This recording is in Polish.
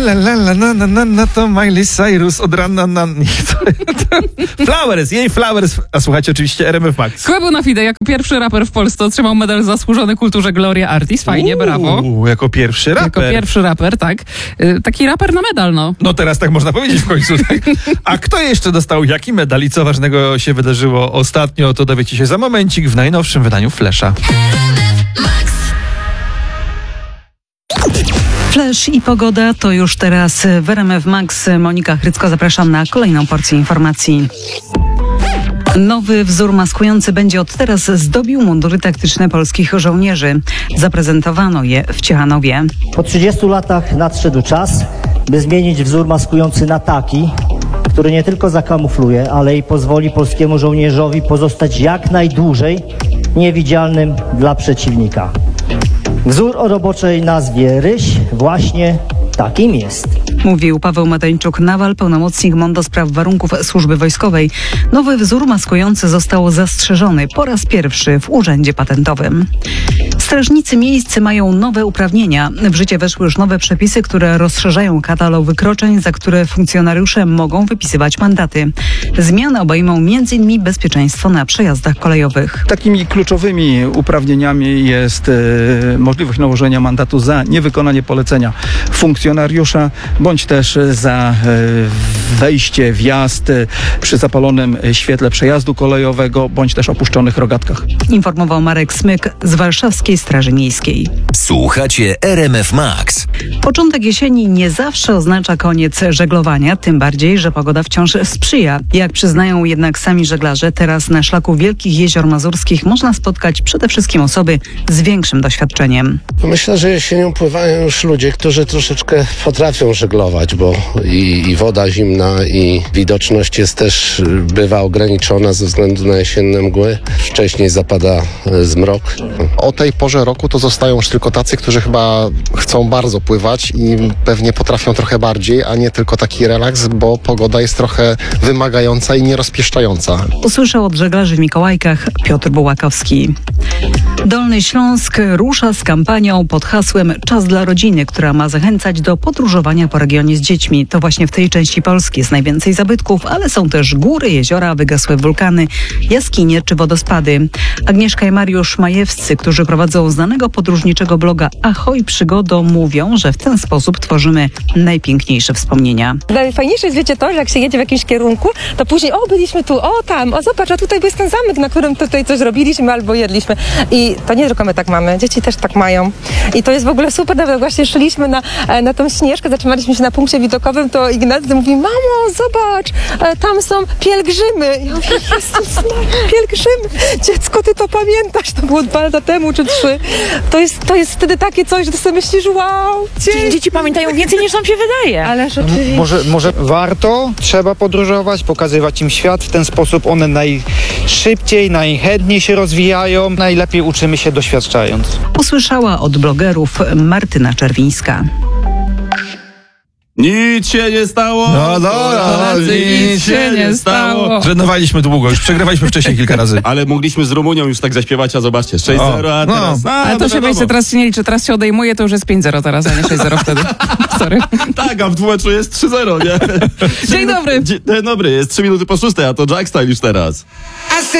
to Miley Cyrus od rana na... Flowers. A słuchajcie oczywiście RMF Max. Kłębu na Fide jako pierwszy raper w Polsce otrzymał medal zasłużony kulturze Gloria Artis. Fajnie, brawo. Jako pierwszy raper. Jako pierwszy raper, tak. Taki raper na medal, no. No teraz tak można powiedzieć w końcu, tak? A kto jeszcze dostał jaki medal i co ważnego się wydarzyło ostatnio, to dowiecie się za momencik w najnowszym wydaniu Flesza. Flash i pogoda to już teraz w RMF Max. Monika Chrycko, zapraszam na kolejną porcję informacji. Nowy wzór maskujący będzie od teraz zdobił mundury taktyczne polskich żołnierzy. Zaprezentowano je w Ciechanowie. Po 30 latach nadszedł czas, by zmienić wzór maskujący na taki, który nie tylko zakamufluje, ale i pozwoli polskiemu żołnierzowi pozostać jak najdłużej niewidzialnym dla przeciwnika. Wzór o roboczej nazwie Ryś właśnie takim jest. Mówił Paweł Matańczuk-Nawal, pełnomocnik MON do spraw warunków służby wojskowej. Nowy wzór maskujący został zastrzeżony po raz pierwszy w Urzędzie Patentowym. Strażnicy miejscy mają nowe uprawnienia. W życie weszły już nowe przepisy, które rozszerzają katalog wykroczeń, za które funkcjonariusze mogą wypisywać mandaty. Zmiany obejmą m.in. bezpieczeństwo na przejazdach kolejowych. Takimi kluczowymi uprawnieniami jest możliwość nałożenia mandatu za niewykonanie polecenia funkcjonariusza, bądź też za wejście, wjazd przy zapalonym świetle przejazdu kolejowego, bądź też opuszczonych rogatkach. Informował Marek Smyk z Warszawskiej Straży Miejskiej. Słuchacie RMF Max. Początek jesieni nie zawsze oznacza koniec żeglowania, tym bardziej, że pogoda wciąż sprzyja. Jak przyznają jednak sami żeglarze, teraz na szlaku Wielkich Jezior Mazurskich można spotkać przede wszystkim osoby z większym doświadczeniem. Myślę, że jesienią pływają już ludzie, którzy troszeczkę potrafią żeglować, bo i woda zimna, i widoczność jest też, bywa ograniczona ze względu na jesienne mgły. Wcześniej zapada zmrok. O tej porze roku to zostają już tylko tacy, którzy chyba chcą bardzo pływać i pewnie potrafią trochę bardziej, a nie tylko taki relaks, bo pogoda jest trochę wymagająca i nierozpieszczająca. Usłyszał od żeglarzy w Mikołajkach Piotr Bułakowski. Dolny Śląsk rusza z kampanią pod hasłem Czas dla rodziny, która ma zachęcać do podróżowania po regionie z dziećmi. To właśnie w tej części Polski jest najwięcej zabytków, ale są też góry, jeziora, wygasłe wulkany, jaskinie czy wodospady. Agnieszka i Mariusz Majewscy, którzy prowadzą znanego podróżniczego bloga Ahoj Przygodo, mówią, że w ten sposób tworzymy najpiękniejsze wspomnienia. Najfajniejsze jest, wiecie, to, że jak się jedzie w jakimś kierunku, to później byliśmy tu, tam, zobacz, a tutaj jest ten zamek, na którym tutaj coś robiliśmy albo jedliśmy. I to nie tylko my tak mamy, dzieci też tak mają. I to jest w ogóle super, nawet właśnie szliśmy na tą Śnieżkę, zatrzymaliśmy się na punkcie widokowym, to Ignacy mówi, mamo, zobacz, tam są pielgrzymy. Ja mówię, Jezus, pielgrzymy. Dziecko, ty to pamiętasz, to było 2 lata temu czy 3. To jest wtedy takie coś, że ty sobie myślisz, wow. Dzieci pamiętają więcej niż nam się wydaje. Ależ oczywiście. Może warto, trzeba podróżować, pokazywać im świat, w ten sposób one najszybciej, najchętniej się rozwijają, najlepiej uczymy się doświadczając. Usłyszała od blogerów Martyna Czerwińska. Nic się nie stało. Nic się nie stało. Trenowaliśmy długo, już przegrywaliśmy wcześniej kilka razy. Ale mogliśmy z Rumunią już tak zaśpiewać, a zobaczcie, 6-0, a teraz... Ale to się wiecie, teraz się nie liczy, teraz się odejmuje, to już jest 5-0 teraz, a nie 6-0 wtedy. Sorry. Tak, a w dwumeczu jest 3-0, nie? Dzień dobry. Dzień dobry, jest 3 minuty po 6, a to Jack Style już teraz.